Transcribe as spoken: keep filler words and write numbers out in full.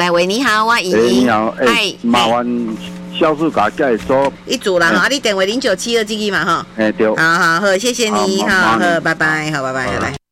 来，喂，你好，我莹哎， 莹。 你好，哎，麻烦销售卡介绍。 一组啦哈，你电话零九七二这个嘛哈。 哎，对。 好好好，谢谢你， 好好好， 麻烦拜拜，好，拜拜，拜拜。